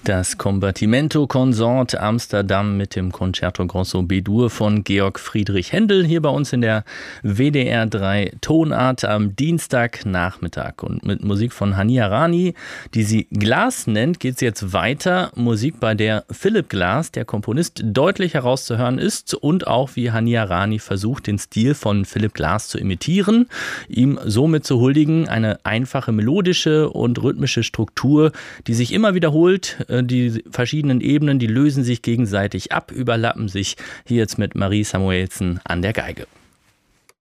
Das Combattimento Consort Amsterdam mit dem Concerto Grosso B-Dur von Georg Friedrich Händel hier bei uns in der WDR 3 Tonart am Dienstagnachmittag. Und mit Musik von Hania Rani, die sie Glass nennt, geht es jetzt weiter. Musik, bei der Philip Glass, der Komponist, deutlich herauszuhören ist und auch wie Hania Rani versucht, den Stil von Philip Glass zu imitieren, ihm somit zu huldigen. Eine einfache melodische und rhythmische Struktur, die sich immer wiederholt. Die verschiedenen Ebenen, die lösen sich gegenseitig ab, überlappen sich. Hier jetzt mit Marie Samuelsen an der Geige.